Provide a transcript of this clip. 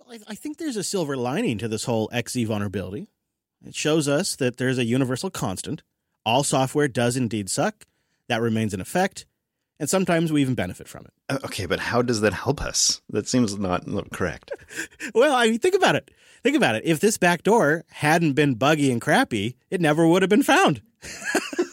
I think there's a silver lining to this whole XZ vulnerability. It shows us that there's a universal constant. All software does indeed suck. That remains in effect. And sometimes we even benefit from it. Okay, but how does that help us? That seems not correct. Well, I mean, think about it. Think about it. If this backdoor hadn't been buggy and crappy, it never would have been found.